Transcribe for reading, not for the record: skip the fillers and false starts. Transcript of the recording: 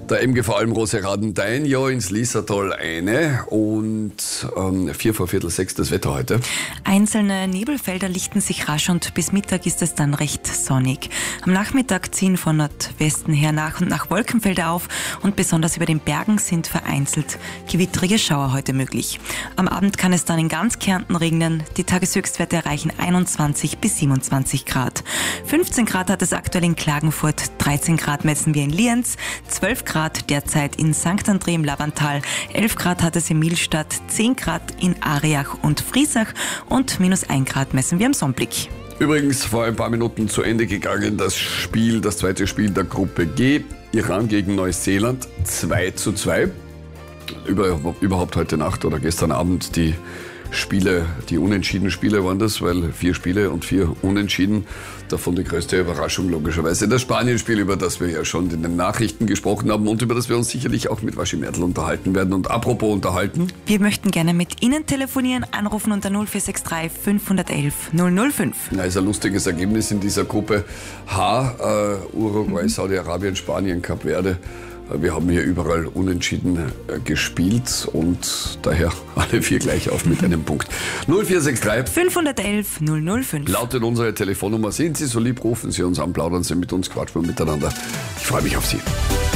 Der MGV Almrose Radenthein, ja, ins Liesertal eine und 5:45 das Wetter heute. Einzelne Nebelfelder lichten sich rasch und bis Mittag ist es dann recht sonnig. Am Nachmittag ziehen von Nordwesten her nach und nach Wolkenfelder auf und besonders über den Bergen sind vereinzelt gewittrige Schauer heute möglich. Am Abend kann es dann in ganz Kärnten regnen. Die Tageshöchstwerte erreichen 21 bis 27 Grad. 15 Grad hat es aktuell in Klagenfurt, 13 Grad messen wir in Lienz, 12 Grad derzeit in St. André im Labantal, 11 Grad hat es in Millstatt, 10 Grad in Ariach und Friesach und -1 Grad messen wir am Sonnblick. Übrigens vor ein paar Minuten zu Ende gegangen das zweite Spiel der Gruppe G, Iran gegen Neuseeland, 2:2. Überhaupt heute Nacht oder gestern Abend die Spiele, die unentschieden Spiele waren das, weil 4 Spiele und 4 Unentschieden. Davon die größte Überraschung logischerweise das Spanien-Spiel, über das wir ja schon in den Nachrichten gesprochen haben und über das wir uns sicherlich auch mit Waschi Mertl unterhalten werden. Und apropos unterhalten. Wir möchten gerne mit Ihnen telefonieren, anrufen unter 0463 511 005. Ja, ist ein lustiges Ergebnis in dieser Gruppe H, Uruguay, Saudi-Arabien, Spanien, Kap Verde. Wir haben hier überall unentschieden gespielt und daher alle 4 gleich auf mit einem Punkt. 0463 511 005 lautet unsere Telefonnummer. Sind Sie so lieb, rufen Sie uns an, plaudern Sie mit uns, quatschen wir miteinander. Ich freue mich auf Sie.